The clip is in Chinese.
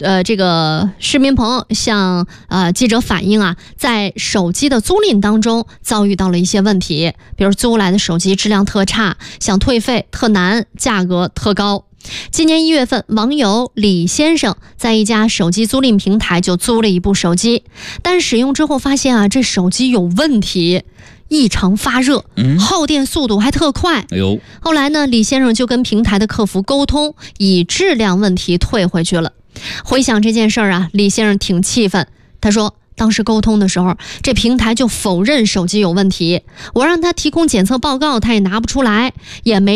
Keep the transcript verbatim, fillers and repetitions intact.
呃这个市民朋友向呃记者反映啊，在手机的租赁当中遭遇到了一些问题，比如租来的手机质量特差，想退费特难，价格特高。今年一月份，网友李先生在一家手机租赁平台就租了一部手机，但使用之后发现啊，这手机有问题，异常发热， 嗯， 耗电速度还特快。 哎呦， 后来呢，李先生就跟平台的客服沟通，以质量问题退回去了。回想这件事儿啊，李先生挺气愤，他说当时沟通的时候，这平台就否认手机有问题，我让他提供检测报告，他也拿不出来，也没